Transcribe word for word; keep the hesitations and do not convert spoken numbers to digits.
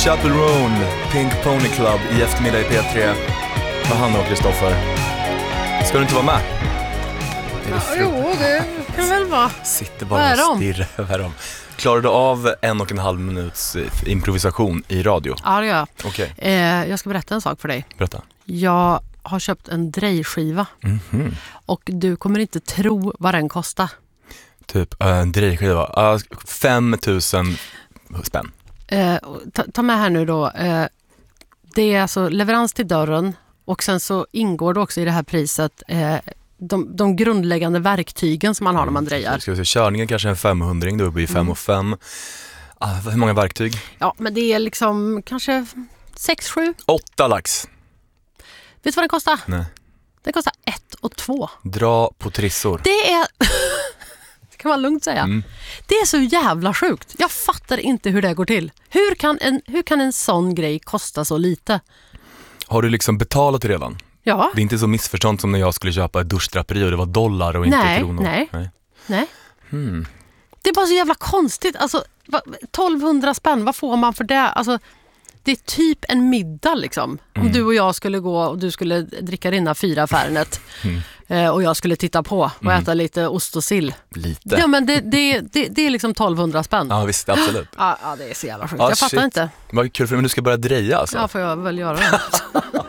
Chaperone, Pink Pony Club i eftermiddag i P tre. Vad han och Kristoffer. Ska du inte vara med? Ja, jo, det kan väl vara. Sitter bara och stirrar över dem. Klarar du av en och en halv minuts improvisation i radio? Ja, det gör jag. Okay. Eh, jag ska berätta en sak för dig. Berätta. Jag har köpt en drejskiva. Mm-hmm. Och du kommer inte tro vad den kostar. Typ uh, en drejskiva. Uh, fem tusen spänn. Eh, ta, ta med här nu då. Eh, det är alltså leverans till dörren. Och sen så ingår det också i det här priset eh, de, de grundläggande verktygen som man har när man drejar. Ska vi se, körningen kanske är en femhundring, då blir fem mm. och fem. Ah, hur många verktyg? Ja, men det är liksom kanske sex, sju. Åtta lax. Vet du vad den kostar? Nej. Den kostar ett och två. Dra på trissor. Det är... det kan man lugnt säga. Mm. Det är så jävla sjukt. Jag fattar inte hur det går till. Hur kan en, hur kan en sån grej kosta så lite? Har du liksom betalat redan? Ja. Det är inte så missförstånd som när jag skulle köpa ett duschdraperi och det var dollar och inte nej, kronor. Nej, nej. nej. Hmm. Det är bara så jävla konstigt. Alltså, tolvhundra spänn, vad får man för det? Alltså, det är typ en middag liksom. Mm. Om du och jag skulle gå och du skulle dricka dina fyra Fernet mm. eh, och jag skulle titta på och mm. äta lite ost och sill. Lite. Ja, men det, det, det, det är liksom tolvhundra spänn. Ja, visst, absolut. Ja, ja det är så jävla sjukt. Ah, jag fattar shit. inte. Vad kul, för men du ska börja dreja alltså. Ja, får jag väl göra det.